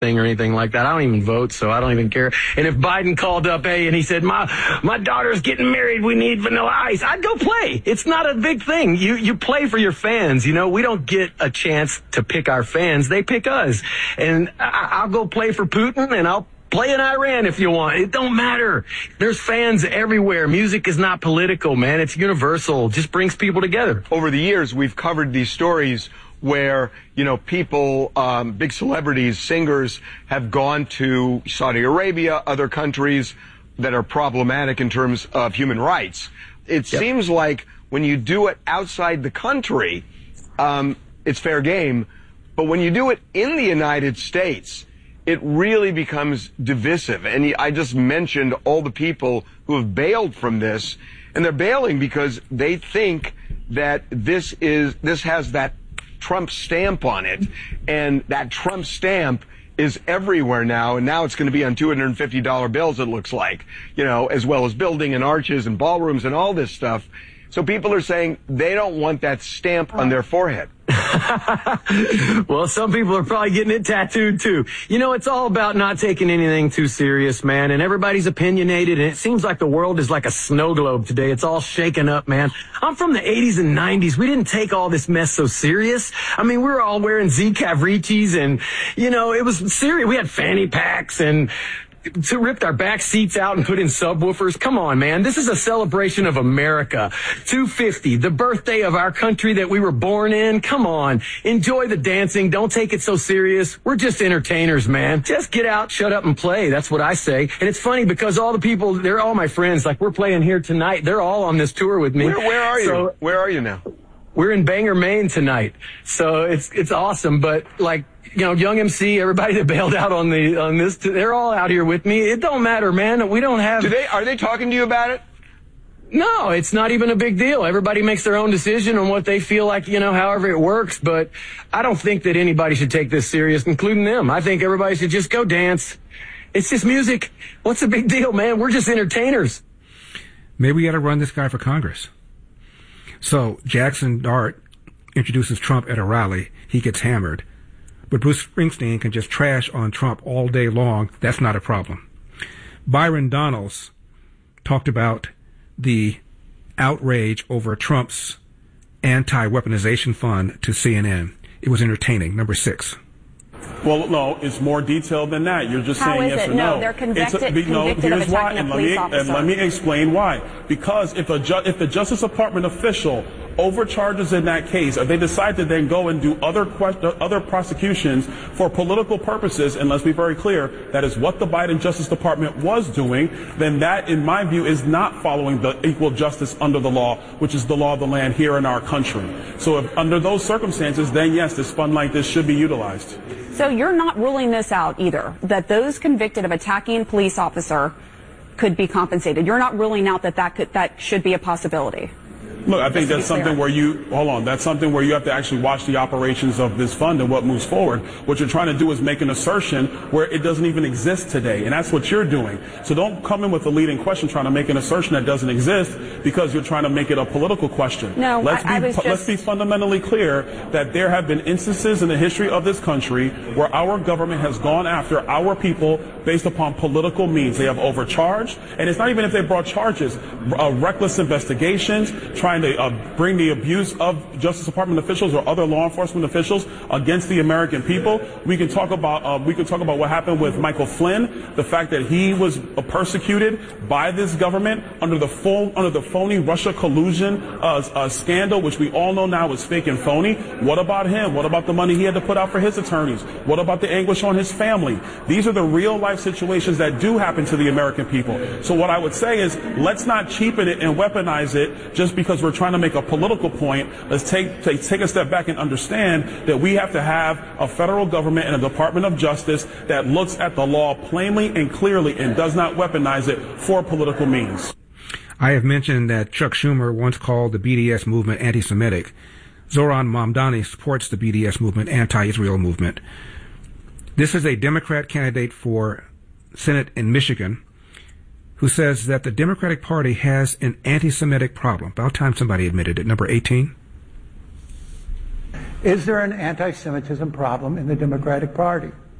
thing or anything like that. I don't even vote, so I don't even care. And if Biden called up, hey, and he said, my daughter's getting married, we need Vanilla Ice, I'd go play. It's not a big thing. You play for your fans. You know, we don't get a chance to pick our fans. They pick us. And I'll go play for Putin, and I'll play in Iran if you want. It don't matter. There's fans everywhere. Music is not political, man. It's universal. It just brings people together. Over the years, we've covered these stories where, you know, people, big celebrities, singers have gone to Saudi Arabia, other countries that are problematic in terms of human rights. It seems like when you do it outside the country, it's fair game. But when you do it in the United States, it really becomes divisive. And I just mentioned all the people who have bailed from this, and they're bailing because they think that this has that Trump stamp on it, and that Trump stamp is everywhere now, and now it's going to be on $250 bills, it looks like, you know, as well as building and arches and ballrooms and all this stuff. So people are saying they don't want that stamp on their forehead. Well, some people are probably getting it tattooed too. You know, it's all about not taking anything too serious, man. And everybody's opinionated, and it seems like the world is like a snow globe today. It's all shaken up, man. I'm from the 80s and 90s. We didn't take all this mess so serious. I mean, we were all wearing Z Cavricis, and, you know, it was serious. We had fanny packs and to ripped our back seats out and put in subwoofers. Come on, man. This is a celebration of America. 250, the birthday of our country that we were born in. Come on. Enjoy the dancing. Don't take it so serious. We're just entertainers, man. Just get out, shut up, and play. That's what I say. And it's funny because all the people, they're all my friends. Like, we're playing here tonight. They're all on this tour with me. Where are you? Where are you now? We're in Bangor, Maine tonight. So it's awesome. But, like, you know, Young MC, everybody that bailed out on this, they're all out here with me. It don't matter, man. We don't have. Are they talking to you about it? No, it's not even a big deal. Everybody makes their own decision on what they feel like, you know, however it works. But I don't think that anybody should take this serious, including them. I think everybody should just go dance. It's just music. What's the big deal, man? We're just entertainers. Maybe we got to run this guy for Congress. So Jackson Dart introduces Trump at a rally. He gets hammered. But Bruce Springsteen can just trash on Trump all day long. That's not a problem. Byron Donalds talked about the outrage over Trump's anti-weaponization fund to CNN. It was entertaining. Number 6. Well, no, it's more detailed than that. You're just saying yes or no. No, they're convicted of attacking a police officer. And let me explain why. Because if the Justice Department official overcharges in that case, or they decide to then go and do other prosecutions for political purposes, and let's be very clear, that is what the Biden Justice Department was doing, then that, in my view, is not following the equal justice under the law, which is the law of the land here in our country. So if under those circumstances, then yes, this fund like this should be utilized. So you're not ruling this out either, that those convicted of attacking a police officer could be compensated. You're not ruling out that should be a possibility. Look, I think that's something where that's something where you have to actually watch the operations of this fund and what moves forward. What you're trying to do is make an assertion where it doesn't even exist today, and that's what you're doing. So don't come in with a leading question trying to make an assertion that doesn't exist because you're trying to make it a political question. No, let's be fundamentally clear that there have been instances in the history of this country where our government has gone after our people based upon political means. They have overcharged, and it's not even if they brought charges, reckless investigations, trying to bring the abuse of Justice Department officials or other law enforcement officials against the American people. We can talk about what happened with Michael Flynn, the fact that he was persecuted by this government under the phony Russia collusion scandal, which we all know now is fake and phony. What about him? What about the money he had to put out for his attorneys? What about the anguish on his family? These are the real life situations that do happen to the American people. So what I would say is, let's not cheapen it and weaponize it just because we're trying to make a political point. Let's take a step back and understand that we have to have a federal government and a Department of Justice that looks at the law plainly and clearly and does not weaponize it for political means. I have mentioned that Chuck Schumer once called the BDS movement anti-Semitic. Zoran Mamdani supports the BDS movement, anti-Israel movement. This is a Democrat candidate for Senate in Michigan who says that the Democratic Party has an anti-Semitic problem. About time somebody admitted it. Number 18. Is there an anti-Semitism problem in the Democratic Party?